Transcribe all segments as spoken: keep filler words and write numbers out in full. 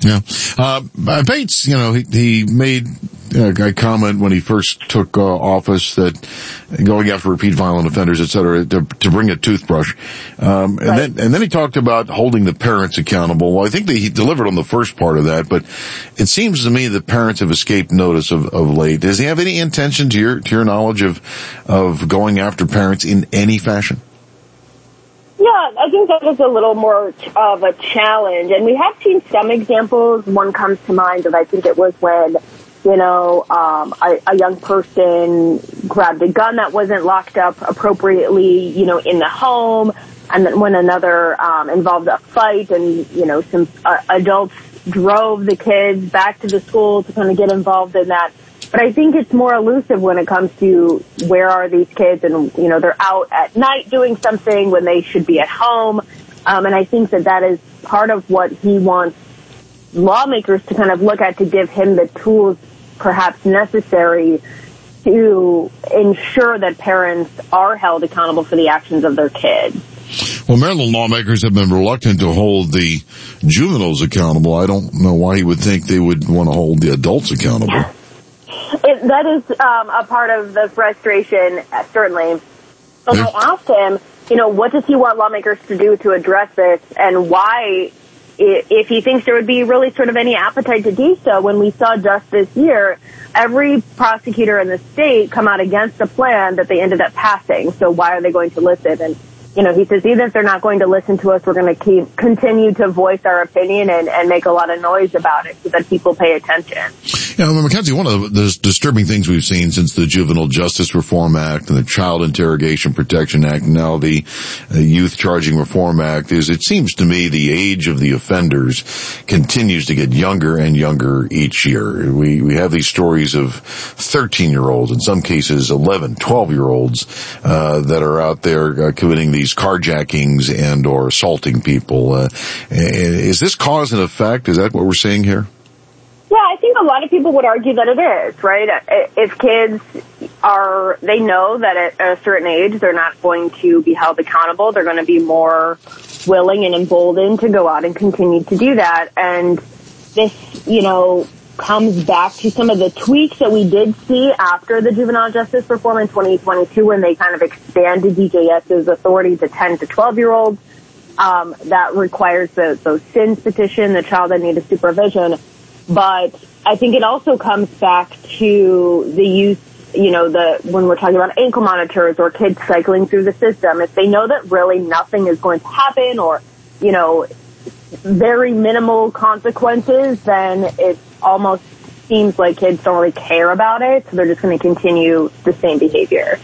Yeah. Uh, Bates, you know, he, he made a comment when he first took uh, office that going after repeat violent offenders, et cetera, to, to bring a toothbrush. Um, and right. then, and then he talked about holding the parents accountable. Well, I think that he delivered on the first part of that, but it seems to me that parents have escaped notice of, of late. Does he have any intention, to your, to your knowledge, of, of going after parents in any fashion? Yeah, I think that is a little more of a challenge. And we have seen some examples. One comes to mind that I think it was when, you know, um, a, a young person grabbed a gun that wasn't locked up appropriately, you know, in the home. And then when another um, involved a fight and, you know, some uh, adults drove the kids back to the school to kind of get involved in that. But I think it's more elusive when it comes to where are these kids and, you know, they're out at night doing something when they should be at home. Um, and I think that that is part of what he wants lawmakers to kind of look at to give him the tools perhaps necessary to ensure that parents are held accountable for the actions of their kids. Well, Maryland lawmakers have been reluctant to hold the juveniles accountable. I don't know why he would think they would want to hold the adults accountable. It, that is um, a part of the frustration, certainly. So yeah. I asked him, you know, what does he want lawmakers to do to address this, and why, if he thinks there would be really sort of any appetite to do so. When we saw just this year, every prosecutor in the state come out against a plan that they ended up passing. So why are they going to listen? And, you know, he says, even if they're not going to listen to us, we're going to keep continue to voice our opinion and, and make a lot of noise about it so that people pay attention. Yeah, well, Mackenzie, one of the disturbing things we've seen since the Juvenile Justice Reform Act and the Child Interrogation Protection Act, and now the uh, Youth Charging Reform Act, is it seems to me the age of the offenders continues to get younger and younger each year. We we have these stories of thirteen-year-olds, in some cases eleven, twelve-year-olds, uh, that are out there uh, committing these carjackings and or assaulting people. Uh, is this cause and effect? Is that what we're seeing here? Yeah, I think a lot of people would argue that it is, right? If kids are, they know that at a certain age they're not going to be held accountable, they're going to be more willing and emboldened to go out and continue to do that. And this, you know, comes back to some of the tweaks that we did see after the juvenile justice reform in twenty twenty-two when they kind of expanded D J S's authority to ten to twelve-year-olds. Um, that requires the, those SINS petition, the child that needed supervision. But I think it also comes back to the use, you know, the when we're talking about ankle monitors or kids cycling through the system. If they know that really nothing is going to happen or, you know, very minimal consequences, then it almost seems like kids don't really care about it, so they're just going to continue the same behavior.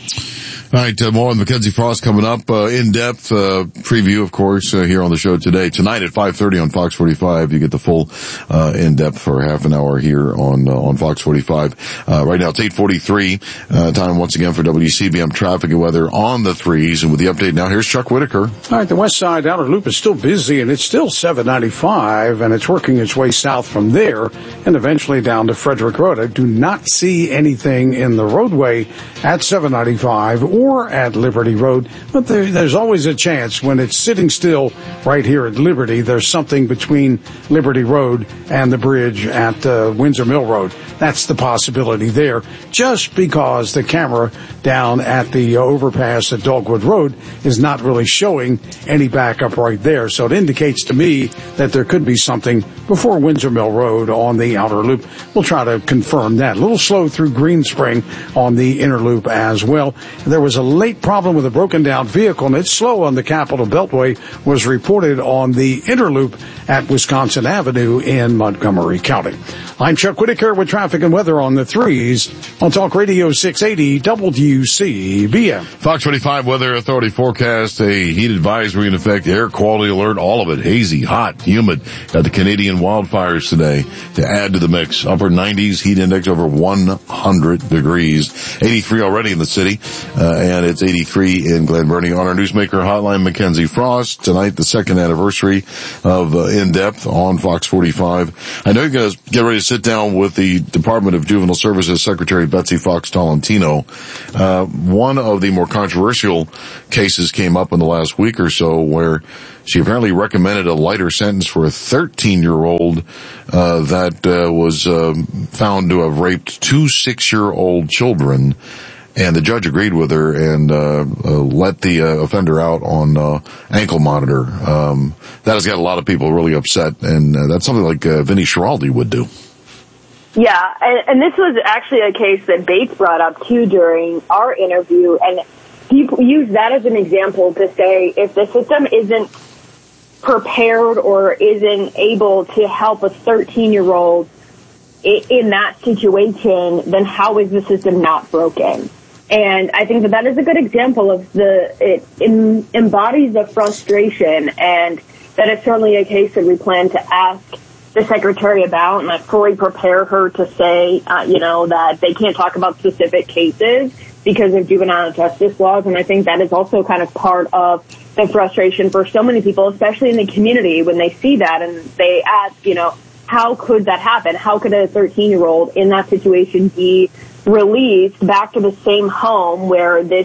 All right, uh, more on Mackenzie Frost coming up. Uh, in-depth uh, preview, of course, uh, here on the show today. Tonight at five thirty on Fox forty-five, you get the full uh, in-depth for half an hour here on uh, on Fox forty-five. Uh, right now it's eight forty-three. Uh, time once again for W C B M traffic and weather on the threes. And with the update now, here's Chuck Whitaker. All right, the west side outer loop is still busy, and it's still seven ninety-five, and it's working its way south from there and eventually down to Frederick Road. I do not see anything in the roadway at seven ninety-five or at Liberty Road, but there, there's always a chance when it's sitting still right here at Liberty. There's something between Liberty Road and the bridge at uh, Windsor Mill Road. That's the possibility there, just because the camera down at the overpass at Dogwood Road is not really showing any backup right there. So it indicates to me that there could be something before Windsor Mill Road on the outer loop. We'll try to confirm that. A little slow through Green Spring on the inner loop as well. There was a late problem with a broken down vehicle, and it's slow on the Capitol Beltway, was reported on the inner loop at Wisconsin Avenue in Montgomery County. I'm Chuck Whitaker with traffic and weather on the threes on Talk Radio six eighty W C B M. Fox forty-five Weather Authority forecast, a heat advisory in effect, air quality alert, all of it hazy, hot, humid. Got the Canadian wildfires today to add to the mix. Upper nineties, heat index over one hundred degrees. eighty-three already in the city. Uh, and it's eighty-three in Glen Burnie. On our Newsmaker hotline, Mackenzie Frost. Tonight, the second anniversary of uh, In Depth on Fox forty-five. I know you're going to get ready to sit down with the Department of Juvenile Services Secretary Betsy Fox Tolentino. Uh, one of the more controversial cases came up in the last week or so where she apparently recommended a lighter sentence for a thirteen-year-old uh, that uh, was uh, found to have raped two six-year-old children, and the judge agreed with her and uh, uh let the uh, offender out on uh, ankle monitor. Um, that has got a lot of people really upset, and uh, that's something like uh, Vinnie Schiraldi would do. Yeah, and, and this was actually a case that Bates brought up, too, during our interview, and he used that as an example to say if the system isn't prepared or isn't able to help a thirteen-year-old in that situation, then how is the system not broken? And I think that that is a good example of the, it em, embodies the frustration, and that is certainly a case that we plan to ask the secretary about, and I fully prepare her to say, uh, you know, that they can't talk about specific cases because of juvenile justice laws, and I think that is also kind of part of the frustration for so many people, especially in the community, when they see that and they ask, you know, how could that happen? How could a thirteen-year-old in that situation be released back to the same home where this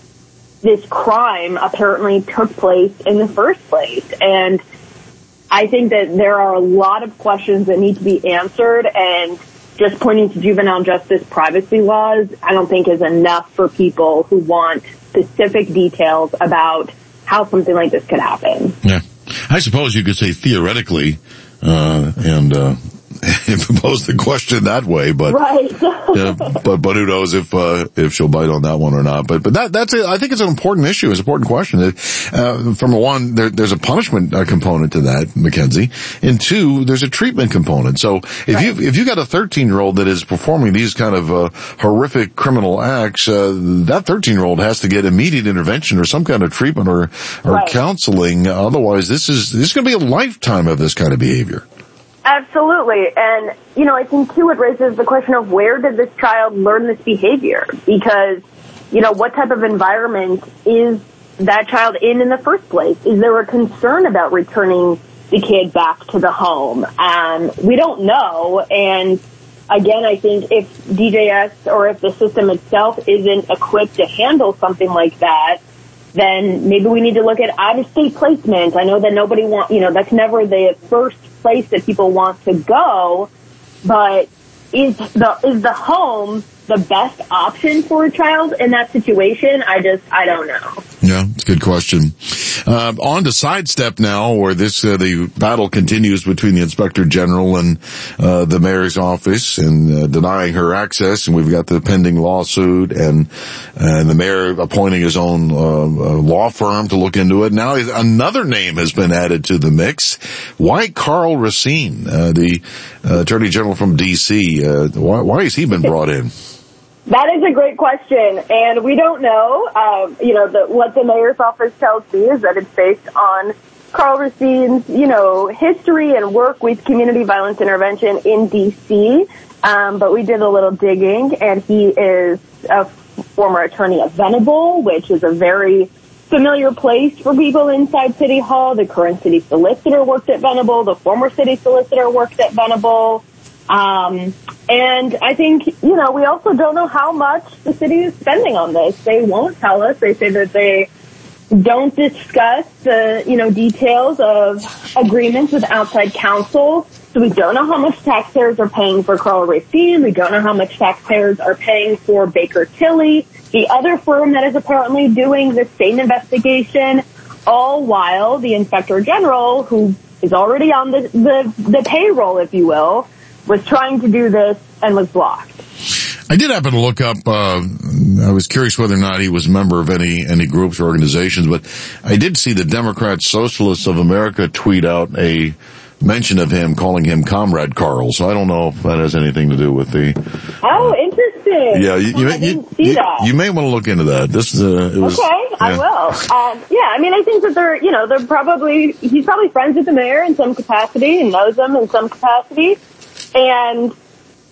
this crime apparently took place in the first place? And I think that there are a lot of questions that need to be answered, and just pointing to juvenile justice privacy laws, I don't think is enough for people who want specific details about how something like this could happen. Yeah. I suppose you could say theoretically, uh, and, uh, pose the question that way, but, right. uh, but, but who knows if, uh, if she'll bite on that one or not. But, but that, that's it. I think it's an important issue. It's an important question. Uh, from one, there, there's a punishment uh, component to that, Mackenzie, and two, there's a treatment component. So if right. you, if you got a thirteen year old that is performing these kind of, uh, horrific criminal acts, uh, that thirteen year old has to get immediate intervention or some kind of treatment or, or right. counseling. Otherwise, this is, this is going to be a lifetime of this kind of behavior. Absolutely. And, you know, I think, too, it raises the question of where did this child learn this behavior? Because, you know, what type of environment is that child in in the first place? Is there a concern about returning the kid back to the home? Um, we don't know. And, again, I think if D J S or if the system itself isn't equipped to handle something like that, then maybe we need to look at out-of-state placement. I know that nobody wants, you know, that's never the first place that people want to go, but is the is the home the best option for a child in that situation? I just, I don't know. Yeah, it's a good question. Uh, on to Sidestep now, where this, uh, the battle continues between the Inspector General and, uh, the mayor's office and, uh, denying her access. And we've got the pending lawsuit and, and the mayor appointing his own, uh, uh law firm to look into it. Now another name has been added to the mix. Why Karl Racine, uh, the uh, Attorney General from D C? Uh, why, why has he been brought in? That is a great question, and we don't know. Um, you know, the, what the mayor's office tells me is that it's based on Karl Racine's, you know, history and work with community violence intervention in D C. Um, but we did a little digging, and he is a former attorney at Venable, which is a very familiar place for people inside City Hall. The current city solicitor worked at Venable. The former city solicitor worked at Venable. Um, and I think, you know, we also don't know how much the city is spending on this. They won't tell us. They say that they don't discuss the, you know, details of agreements with outside counsel. So we don't know how much taxpayers are paying for Karl Racine. We don't know how much taxpayers are paying for Baker Tilly, the other firm that is apparently doing the same investigation, all while the Inspector General, who is already on the, the, the payroll, if you will, was trying to do this and was blocked. I did happen to look up, uh, I was curious whether or not he was a member of any, any groups or organizations, but I did see the Democrat Socialists of America tweet out a mention of him, calling him Comrade Karl, so I don't know if that has anything to do with the... Oh, interesting. Yeah, you, you, I didn't you, see you, that. You may want to look into that. This is, uh, it was, okay, yeah. I will. Um, yeah, I mean, I think that they're, you know, they're probably, he's probably friends with the mayor in some capacity and knows them in some capacity. And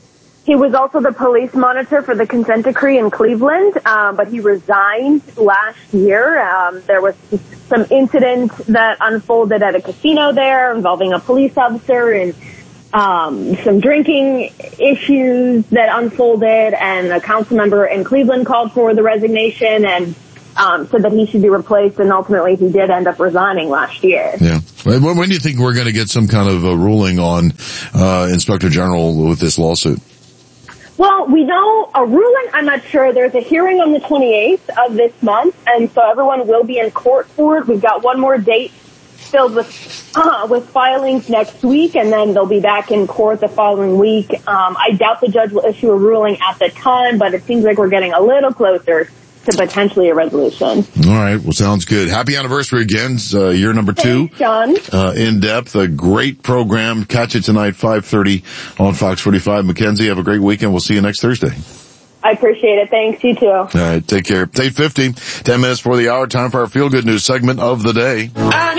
He was also the police monitor for the consent decree in Cleveland, um, but he resigned last year. Um, there was some incident that unfolded at a casino there involving a police officer and um, some drinking issues that unfolded, and a council member in Cleveland called for the resignation and um, said that he should be replaced, and ultimately he did end up resigning last year. Yeah. When, when do you think we're going to get some kind of a ruling on uh, Inspector General with this lawsuit? Well, we know a ruling, I'm not sure. There's a hearing on the twenty-eighth of this month, and so everyone will be in court for it. We've got one more date filled with uh, with filings next week, and then they'll be back in court the following week. Um, I doubt the judge will issue a ruling at the time, but it seems like we're getting a little closer to potentially a resolution. All right. Well, sounds good. Happy anniversary again. Uh, year number two. Thanks, John. Uh, in depth, a great program. Catch it tonight, five thirty on Fox forty-five. Mackenzie, have a great weekend. We'll see you next Thursday. I appreciate it. Thanks. You too. All right. Take care. It's eight fifty, ten minutes before the hour. Time for our feel good news segment of the day.